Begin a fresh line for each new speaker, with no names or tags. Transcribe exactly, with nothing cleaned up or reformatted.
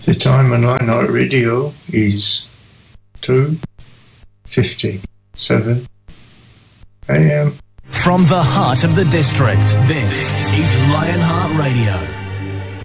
The time on Lionheart Radio is two fifty-seven a m.
From the heart of the district, this is Lionheart Radio.